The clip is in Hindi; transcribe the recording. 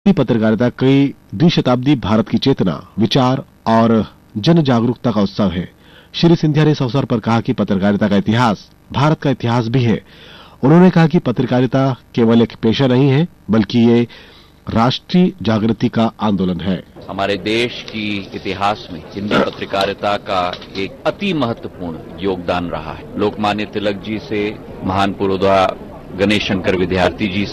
पत्रकारिता कई द्विशताब्दी भारत की चेतना, विचार और जन जागरूकता का उत्सव है। श्री सिंधिया ने इस अवसर पर कहा कि पत्रकारिता का इतिहास भारत का इतिहास भी है। उन्होंने कहा कि पत्रकारिता केवल एक पेशा नहीं है, बल्कि ये राष्ट्रीय जागृति का आंदोलन है। हमारे देश की इतिहास में हिंदी पत्रकारिता का एक अति महत्वपूर्ण योगदान रहा है। लोकमान्य तिलक जी से महान पुरोधा गणेश शंकर विद्यार्थी जी